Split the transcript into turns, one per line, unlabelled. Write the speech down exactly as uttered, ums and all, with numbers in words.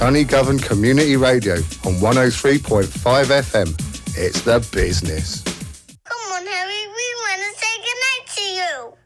Tunny Community Radio on one oh three point five F M. It's the business.
Come on, Harry, we want to say goodnight to you.